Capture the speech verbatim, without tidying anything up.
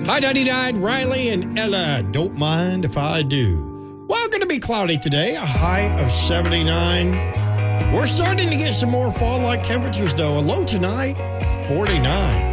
Hi, ninety-nine, Riley and Ella. Don't mind if I do. Well, going to be cloudy today, a high of seventy-nine. We're starting to get some more fall-like temperatures, though. A low tonight, forty-nine.